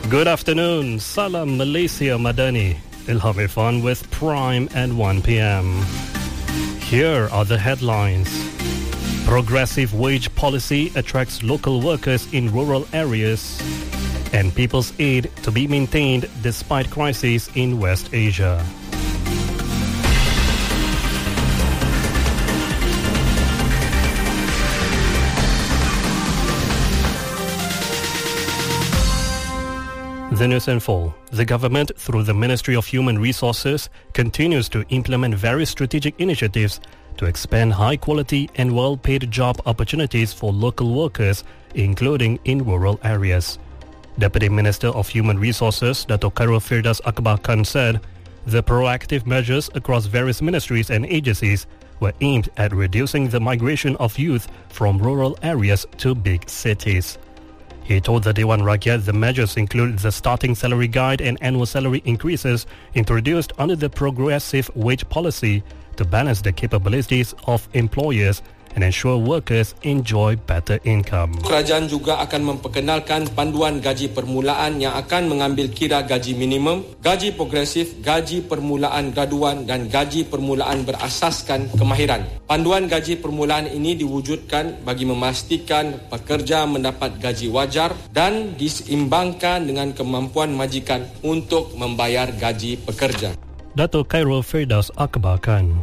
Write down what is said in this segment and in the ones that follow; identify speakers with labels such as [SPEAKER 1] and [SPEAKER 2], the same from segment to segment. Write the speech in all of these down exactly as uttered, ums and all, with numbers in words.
[SPEAKER 1] Good afternoon. Salam Malaysia Madani. Ilham Irfan with Prime at one p.m. Here are the headlines. Progressive wage policy attracts local workers in rural areas. And People's Aid to be maintained despite crises in West Asia. The news in full. The government, through the Ministry of Human Resources, continues to implement various strategic initiatives to expand high-quality and well-paid job opportunities for local workers, including in rural areas. Deputy Minister of Human Resources, Dato' Khairul Firdaus Akbar Khan said the proactive measures across various ministries and agencies were aimed at reducing the migration of youth from rural areas to big cities. He told the Dewan Rakyat the measures include the starting salary guide and annual salary increases introduced under the progressive wage policy to balance the capabilities of employers and ensure workers enjoy better income.
[SPEAKER 2] Kerajaan juga akan memperkenalkan panduan gaji permulaan yang akan mengambil kira gaji minimum, gaji progresif, gaji permulaan graduan dan gaji permulaan berasaskan kemahiran. Panduan gaji permulaan ini diwujudkan bagi memastikan pekerja mendapat gaji wajar dan diseimbangkan dengan kemampuan majikan untuk membayar gaji pekerja.
[SPEAKER 1] Dato' Khairul Firdaus Akbar Khan.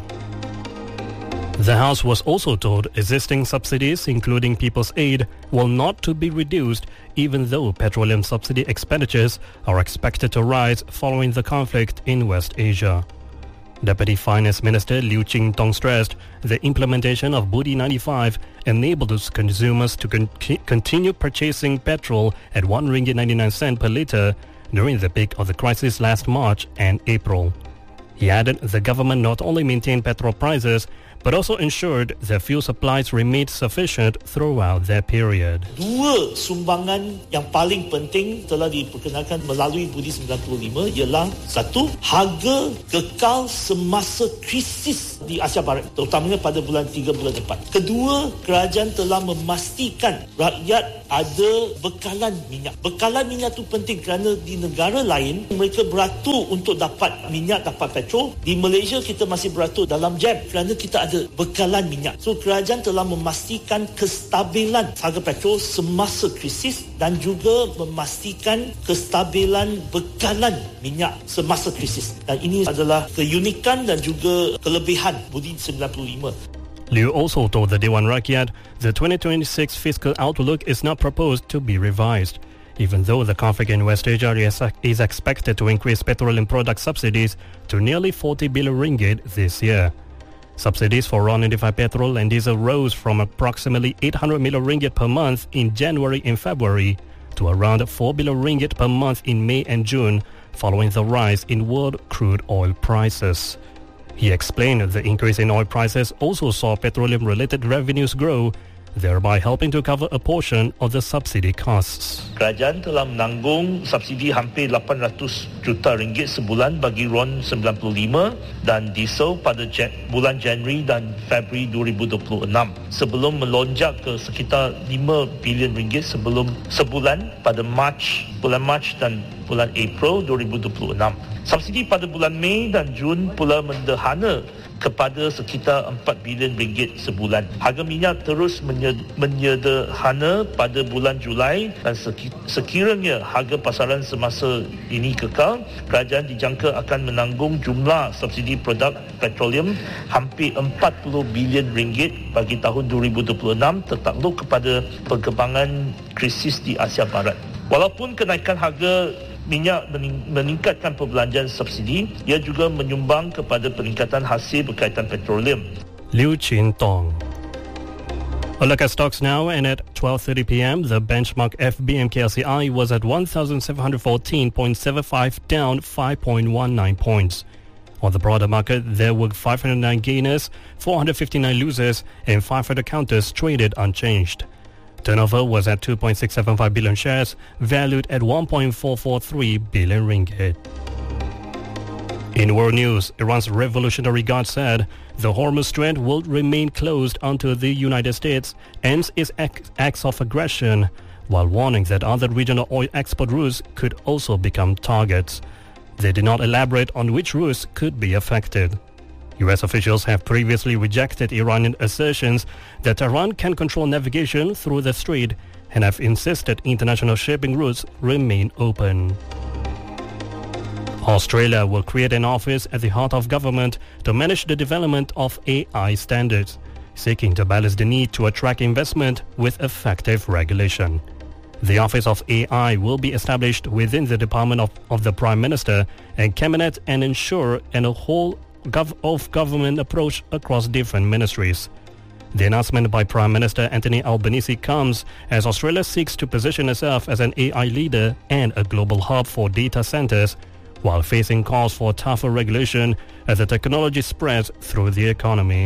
[SPEAKER 1] The House was also told existing subsidies, including People's Aid, will not to be reduced even though petroleum subsidy expenditures are expected to rise following the conflict in West Asia. Deputy Finance Minister Liu Ching-tong stressed the implementation of Budi ninety-five enables consumers to con- continue purchasing petrol at one ringgit ninety-nine cents per litre during the peak of the crisis last March and April. He added the government not only maintained petrol prices but also ensured their fuel supplies remained sufficient throughout that period.
[SPEAKER 3] Dua sumbangan yang paling penting telah diperkenalkan melalui Budi sembilan puluh lima ialah satu, harga kekal semasa krisis di Asia Barat, terutamanya pada bulan tiga bulan empat. Kedua, kerajaan telah memastikan rakyat ada bekalan minyak. Bekalan minyak itu penting kerana di negara lain mereka beratur untuk dapat minyak, dapat petrol. Di Malaysia kita masih beratur dalam jam kerana kita ada bekalan minyak. So kerajaan telah memastikan kestabilan harga petrol semasa krisis dan juga memastikan kestabilan bekalan minyak semasa krisis. Dan ini adalah keunikan dan juga kelebihan Budi sembilan puluh lima.
[SPEAKER 1] Liu also told the Dewan Rakyat the twenty twenty-six fiscal outlook is not proposed to be revised, even though the conflict in West Asia is expected to increase petroleum product subsidies to nearly forty billion ringgit this year. Subsidies for raw ninety-five petrol and diesel rose from approximately eight hundred million ringgit per month in January and February to around four billion ringgit per month in May and June, following the rise in world crude oil prices. He explained the increase in oil prices also saw petroleum-related revenues grow, thereby helping to cover a portion of the subsidy costs.
[SPEAKER 3] Kerajaan telah menanggung subsidi hampir lapan ratus juta ringgit sebulan bagi R O N sembilan puluh lima dan diesel pada jan- bulan Januari dan Februari dua ribu dua puluh enam sebelum melonjak ke sekitar lima bilion ringgit sebelum sebulan pada Mac, bulan Mac dan bulan April dua ribu dua puluh enam. Subsidi pada bulan Mei dan Jun pula mendahana kepada sekitar empat bilion ringgit sebulan. Harga minyak terus menyederhana pada bulan Julai dan sekiranya harga pasaran semasa ini kekal, kerajaan dijangka akan menanggung jumlah subsidi produk petroleum hampir empat puluh bilion ringgit bagi tahun dua ribu dua puluh enam tertakluk kepada perkembangan krisis di Asia Barat. Walaupun kenaikan harga minyak meningkatkan perbelanjaan subsidi, ia juga menyumbang kepada peningkatan hasil berkaitan petroleum.
[SPEAKER 1] Liu Ching-tong. A look at stocks now, and at twelve thirty p.m, the benchmark F B M K L C I was at one thousand seven hundred fourteen point seven five, down five point one nine points. On the broader market, there were five hundred nine gainers, four hundred fifty-nine losers, and five hundred counters traded unchanged. Turnover was at two point six seven five billion shares, valued at one point four four three billion ringgit. In world news, Iran's Revolutionary Guard said the Hormuz Strait will remain closed until the United States ends its acts of aggression, while warning that other regional oil export routes could also become targets. They did not elaborate on which routes could be affected. U S officials have previously rejected Iranian assertions that Iran can control navigation through the strait and have insisted international shipping routes remain open. Australia will create an office at the heart of government to manage the development of A I standards, seeking to balance the need to attract investment with effective regulation. The Office of A I will be established within the Department of, of the Prime Minister and Cabinet and ensure an whole gov- of government approach across different ministries. The announcement by Prime Minister Anthony Albanese comes as Australia seeks to position itself as an A I leader and a global hub for data centers, while facing calls for tougher regulation as the technology spreads through the economy.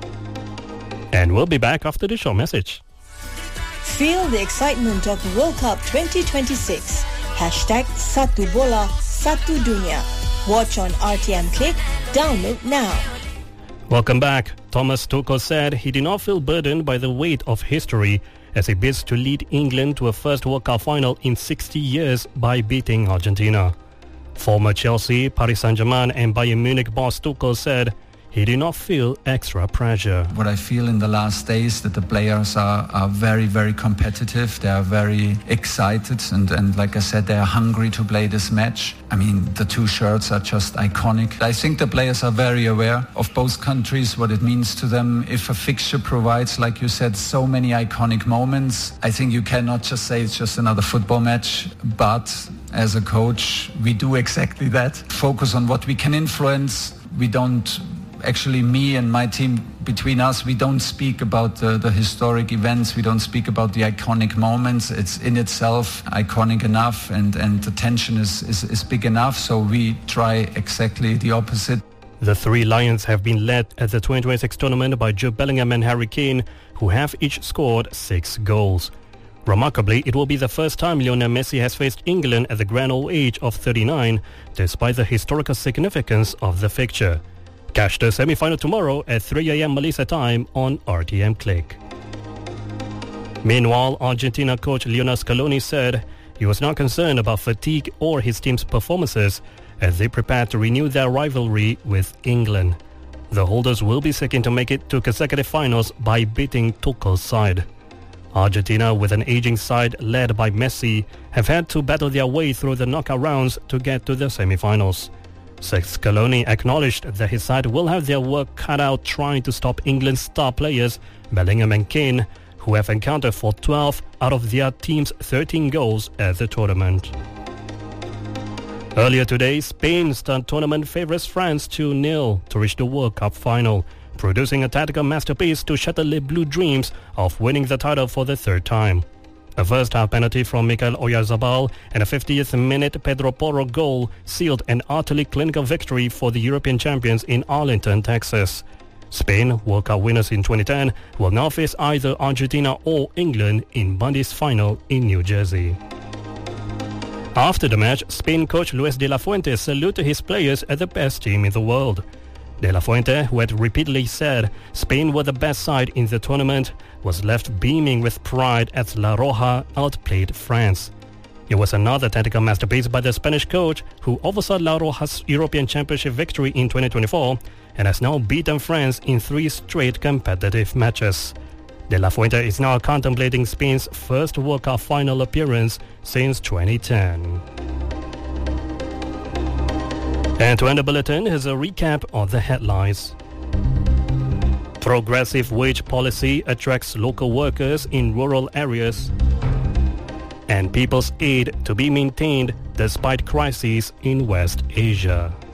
[SPEAKER 1] And we'll be back after the short message.
[SPEAKER 4] Feel the excitement of World Cup twenty twenty-six. Hashtag Satu Bola, Satu Dunia. Watch on R T M Click. Download now.
[SPEAKER 1] Welcome back. Thomas Tuchel said he did not feel burdened by the weight of history as he bids to lead England to a first World Cup final in sixty years by beating Argentina. Former Chelsea, Paris Saint-Germain and Bayern Munich boss Tuchel said he did not feel extra pressure.
[SPEAKER 5] What I feel in the last days that the players are, are very, very competitive. They are very excited and, and like I said, they are hungry to play this match. I mean, the two shirts are just iconic. I think the players are very aware of both countries, what it means to them. If a fixture provides, like you said, so many iconic moments, I think you cannot just say it's just another football match. But as a coach, we do exactly that. Focus on what we can influence. We don't Actually, me and my team, between us, we don't speak about the, the historic events. We don't speak about the iconic moments. It's in itself iconic enough and, and the tension is, is, is big enough. So we try exactly the opposite.
[SPEAKER 1] The three Lions have been led at the twenty twenty-six tournament by Jude Bellingham and Harry Kane, who have each scored six goals. Remarkably, it will be the first time Lionel Messi has faced England at the grand old age of thirty-nine, despite the historical significance of the fixture. Catch the semi-final tomorrow at three a.m. Malaysia time on R T M Click. Meanwhile, Argentina coach Lionel Scaloni said he was not concerned about fatigue or his team's performances as they prepare to renew their rivalry with England. The holders will be seeking to make it to consecutive finals by beating Tuchel's side. Argentina, with an aging side led by Messi, have had to battle their way through the knockout rounds to get to the semi-finals. Scaloni acknowledged that his side will have their work cut out trying to stop England's star players, Bellingham and Kane, who have encountered for twelve out of their team's thirteen goals at the tournament. Earlier today, Spain stunned tournament favourites France two nil to reach the World Cup final, producing a tactical masterpiece to shatter Les Blue dreams of winning the title for the third time. A first-half penalty from Mikel Oyarzabal and a fiftieth minute Pedro Porro goal sealed an utterly clinical victory for the European champions in Arlington, Texas. Spain, World Cup winners in twenty ten, will now face either Argentina or England in Monday's final in New Jersey. After the match, Spain coach Luis de la Fuente saluted his players as the best team in the world. De la Fuente, who had repeatedly said Spain were the best side in the tournament, was left beaming with pride as La Roja outplayed France. It was another tactical masterpiece by the Spanish coach, who oversaw La Roja's European Championship victory in twenty twenty-four and has now beaten France in three straight competitive matches. De la Fuente is now contemplating Spain's first World Cup final appearance since twenty ten. And to end the bulletin, here's a recap of the headlines. Progressive wage policy attracts local workers in rural areas. And People's Aid to be maintained despite crises in West Asia.